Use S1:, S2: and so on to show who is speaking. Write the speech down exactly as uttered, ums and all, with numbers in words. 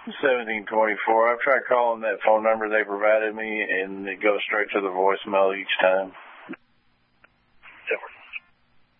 S1: seventeen twenty-four. I've tried calling that phone number they provided me, and it goes straight to the voicemail each time.